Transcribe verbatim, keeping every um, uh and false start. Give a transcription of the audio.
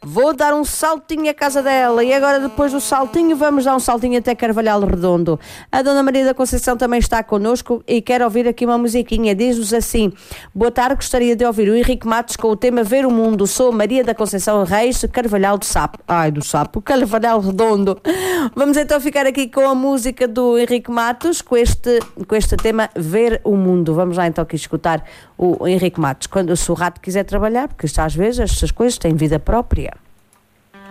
Vou dar um saltinho à casa dela e agora depois do saltinho vamos dar um saltinho até Carvalhal Redondo. A Dona Maria da Conceição também está connosco e quer ouvir aqui uma musiquinha. Diz-nos assim: boa tarde, gostaria de ouvir o Henrique Matos com o tema Ver o Mundo. Sou Maria da Conceição Reis, Carvalhal do Sapo. Ai, do Sapo, Carvalhal Redondo. Vamos então ficar aqui com a música do Henrique Matos, com este, com este tema Ver o Mundo. Vamos lá então aqui escutar o Henrique Matos. Quando se o rato quiser trabalhar, porque isto às vezes estas coisas têm vida própria.